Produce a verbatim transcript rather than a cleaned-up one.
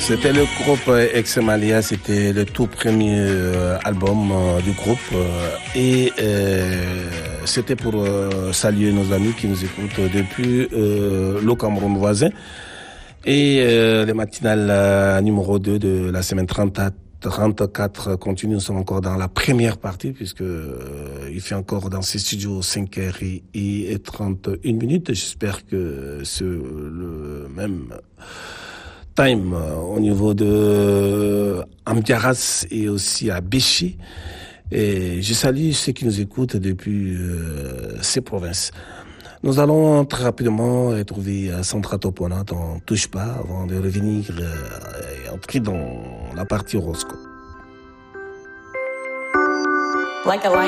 C'était le groupe Exemalia, c'était le tout premier euh, album euh, du groupe euh, et euh, c'était pour euh, saluer nos amis qui nous écoutent depuis euh, le Cameroun voisin et euh, les matinales euh, numéro deux de la semaine trente trente-quatre continue. Nous sommes encore dans la première partie puisque euh, il fait encore dans ces studios cinq heures et trente et une minutes. J'espère que c'est le même time euh, au niveau de Ambiaras et aussi à Béchi. Et je salue ceux qui nous écoutent depuis euh, ces provinces. Nous allons très rapidement retrouver Sandra Topona dans Touche pas avant de revenir euh, et entrer dans la partie horoscope. Like a lion.